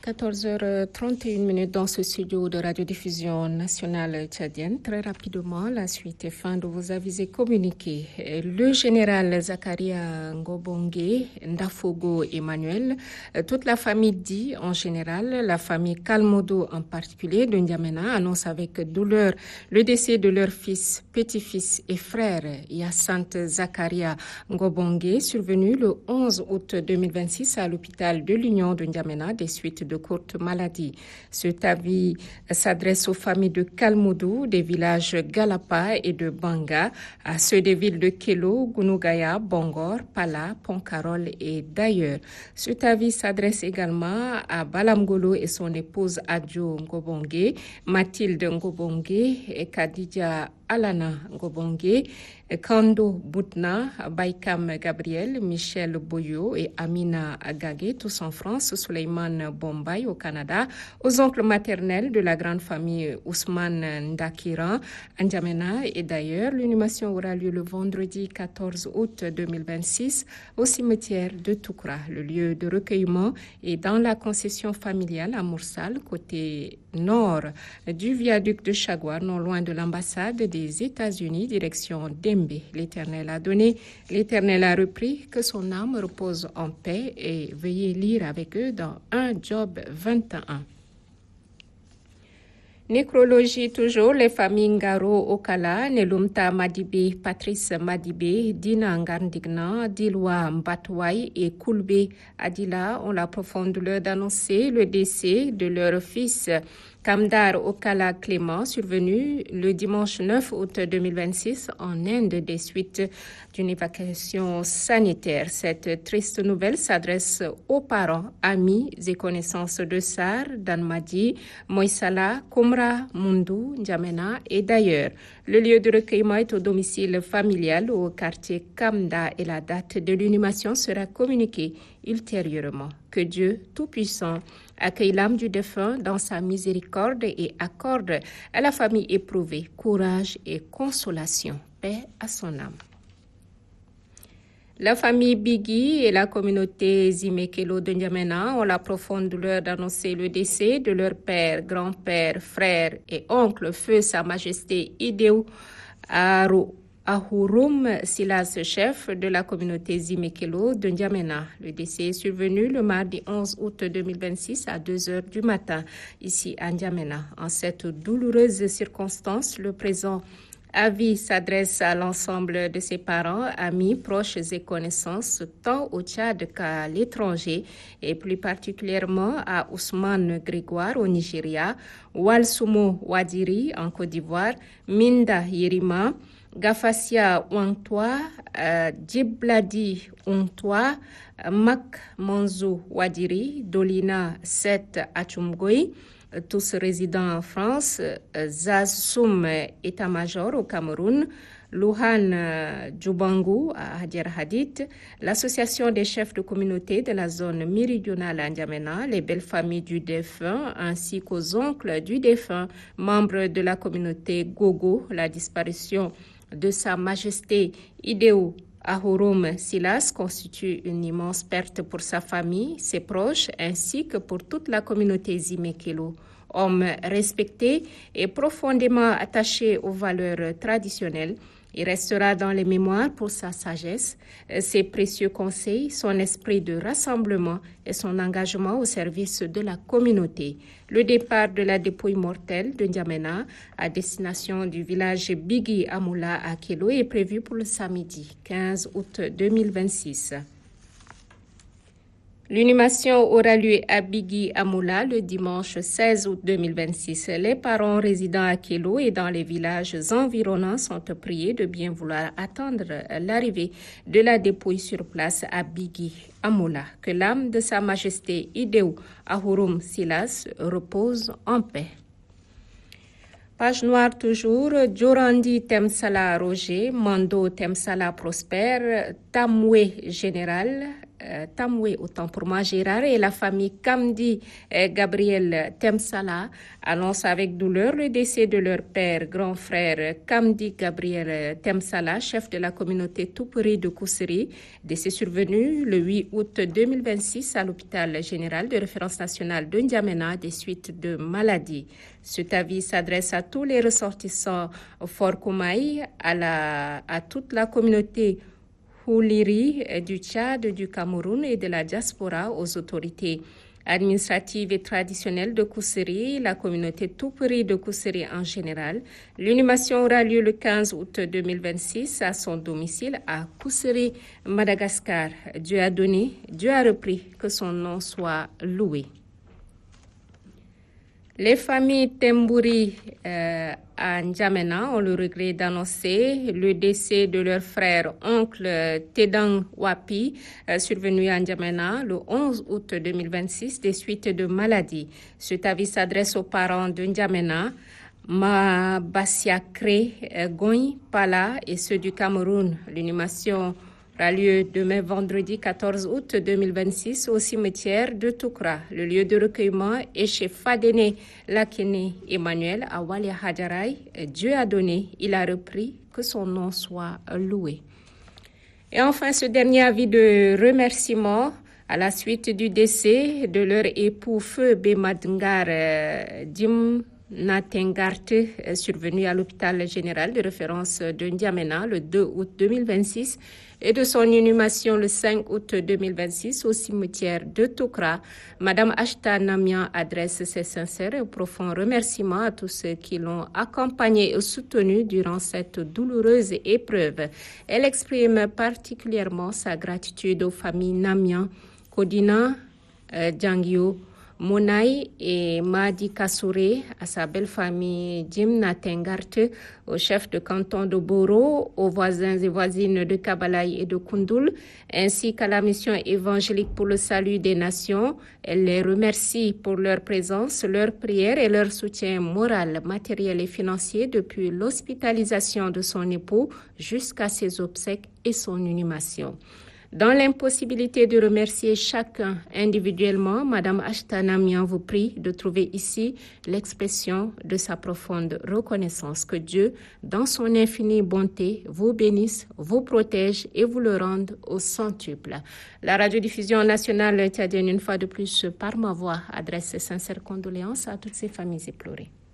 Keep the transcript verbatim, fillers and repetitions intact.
quatorze heures trente et une minutes dans ce studio de radiodiffusion nationale tchadienne. Très rapidement, la suite et fin de vos avis et communiqués. Le général Zakaria Ngobonge, Ndafogo Emmanuel, toute la famille dit en général, la famille Kalmodo en particulier de N'Djamena annonce avec douleur le décès de leur fils, petit-fils et frère Yassante Zakaria Ngobonge, survenu le onze août deux mille vingt-six à l'hôpital de l'Union de N'Djamena des suites de courtes maladies. Cet avis s'adresse aux familles de Kalmoudou, des villages Galapa et de Banga, à ceux des villes de Kelo, Gunugaya, Bongor, Pala, Ponkarol et d'ailleurs. Cet avis s'adresse également à Balamgolo et son épouse Adjo Ngobonge, Mathilde Ngobonge et Kadidja Alana Ngobonge, Kando Boutna, Baikam Gabriel, Michel Boyo et Amina Agage, tous en France, Souleymane Bombay au Canada, aux oncles maternels de la grande famille Ousmane Ndakira, N'Djamena et d'ailleurs. L'inhumation aura lieu le vendredi quatorze août deux mille vingt-six au cimetière de Toukra. Le lieu de recueillement est dans la concession familiale à Moursal, côté nord du viaduc de Chagouar, non loin de l'ambassade des États-Unis, direction Dembe. L'Éternel a donné, l'Éternel a repris, que son âme repose en paix et veuillez lire avec eux dans un Job vingt et un. Nécrologie toujours, les familles Ngaro Okala, Nelumta Madibe, Patrice Madibe, Dina Ngandigna, Dilwa Mbatouaï et Koulbe Adila ont la profonde douleur d'annoncer le décès de leur fils Kamdar Okala Clément, survenu le dimanche neuf août deux mille vingt-six en Inde des suites d'une évacuation sanitaire. Cette triste nouvelle s'adresse aux parents, amis et connaissances de Sar, Danmadi, Moïsala, Komra, Mundu, N'Djamena et d'ailleurs. Le lieu de recueillement est au domicile familial au quartier Kamda et la date de l'inhumation sera communiquée ultérieurement. Que Dieu Tout-Puissant accueille l'âme du défunt dans sa miséricorde et accorde à la famille éprouvée courage et consolation. Paix à son âme. La famille Bigui et la communauté Zimekelo de N'Djamena ont la profonde douleur d'annoncer le décès de leur père, grand-père, frère et oncle, feu Sa Majesté Idéou Aro. Ahurum Silas, chef de la communauté Zimekelo de N'Djamena. Le décès est survenu le mardi onze août deux mille vingt-six à deux heures du matin, ici à N'Djamena. En cette douloureuse circonstance, le présent avis s'adresse à l'ensemble de ses parents, amis, proches et connaissances, tant au Tchad qu'à l'étranger, et plus particulièrement à Ousmane Grégoire au Nigeria, Walsumo Wadiri en Côte d'Ivoire, Minda Yerima, Gafasia Ouantoua, euh, Djibladi Ouantoua, Mak Manzou Wadiri, Dolina Set Achumgoy, tous résidents en France, Zassoum état-major au Cameroun, Louhan Djoubangu à Hadir Hadith, l'association des chefs de communauté de la zone méridionale à N'Djamena, les belles familles du défunt ainsi qu'aux oncles du défunt, membres de la communauté Gogo, la disparition de Sa Majesté Idéou Ahurum Silas constitue une immense perte pour sa famille, ses proches, ainsi que pour toute la communauté Zimekelo. Homme respecté et profondément attaché aux valeurs traditionnelles, il restera dans les mémoires pour sa sagesse, ses précieux conseils, son esprit de rassemblement et son engagement au service de la communauté. Le départ de la dépouille mortelle de N'Djamena à destination du village Bigui Amoula à Kelo est prévu pour le samedi quinze août deux mille vingt-six. L'inhumation aura lieu à Bigui Amoula le dimanche seize août deux mille vingt-six. Les parents résidant à Kelo et dans les villages environnants sont priés de bien vouloir attendre l'arrivée de la dépouille sur place à Bigui Amoula. Que l'âme de Sa Majesté Idéou Ahurum Silas repose en paix. Page noire toujours, Djorandi Temsala Roger, Mando Temsala Prosper, Tamwe Général, euh, Tamwe, autant pour moi Gérard, et la famille Kamdi euh, Gabriel Temsala annoncent avec douleur le décès de leur père, grand frère Kamdi Gabriel Temsala, chef de la communauté Toupuri de Kousseri, décès survenu le huit août deux mille vingt-six à l'hôpital général de référence nationale de N'Djamena des suites de maladie. Cet avis s'adresse à tous les ressortissants Fort Koumaï, à, la, à toute la communauté Houliri du Tchad, du Cameroun et de la diaspora, aux autorités administratives et traditionnelles de Kousseri, la communauté Toupuri de Kousseri en général. L'inhumation aura lieu le quinze août deux mille vingt-six à son domicile à Kousseri, Madagascar. Dieu a donné, Dieu a repris, que son nom soit loué. Les familles Tembouri euh, à N'Djamena ont le regret d'annoncer le décès de leur frère, oncle Tedang Wapi, euh, survenu à N'Djamena le onze août deux mille vingt-six des suites de maladie. Cet avis s'adresse aux parents de N'Djamena, Mabasiakre, euh, Goy, Pala et ceux du Cameroun. L'inhumation aura lieu demain vendredi quatorze août deux mille vingt-six au cimetière de Toukra. Le lieu de recueillement est chez Fadene Lakene Emmanuel à Walia Hadjaray. Dieu a donné, il a repris, que son nom soit loué. Et enfin, ce dernier avis de remerciement à la suite du décès de leur époux Feu Bemadngar euh, Dim Natengarte, survenu à l'hôpital général de référence de N'Djamena le deux août deux mille vingt-six et de son inhumation le cinq août deux mille vingt-six au cimetière de Toukra. Madame Ashta Namian adresse ses sincères et profonds remerciements à tous ceux qui l'ont accompagnée et soutenue durant cette douloureuse épreuve. Elle exprime particulièrement sa gratitude aux familles Namian, Kodina, euh, Djangio, Monaï et Madi Kassouré, à sa belle famille Jim Natengarte, au chef de canton de Boro, aux voisins et voisines de Kabalaï et de Koundoul, ainsi qu'à la mission évangélique pour le salut des nations. Elle les remercie pour leur présence, leur prière et leur soutien moral, matériel et financier depuis l'hospitalisation de son époux jusqu'à ses obsèques et son inhumation. Dans l'impossibilité de remercier chacun individuellement, Madame Ashta Namian vous prie de trouver ici l'expression de sa profonde reconnaissance. Que Dieu, dans son infinie bonté, vous bénisse, vous protège et vous le rende au centuple. La radiodiffusion nationale tchadienne, une fois de plus, par ma voix, adresse ses sincères condoléances à toutes ces familles éplorées.